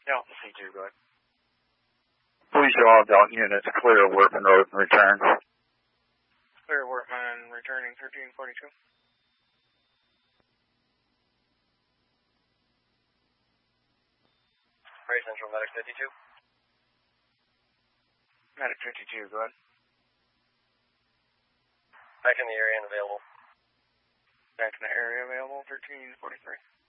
Delta C2, go ahead. Please show all Delta units clear of Workman Road and return. Clear Workman, returning 1342. Prairie Central, Medic 52. Medic 52, go ahead. Back in the area and available. Back in the area available, 1343.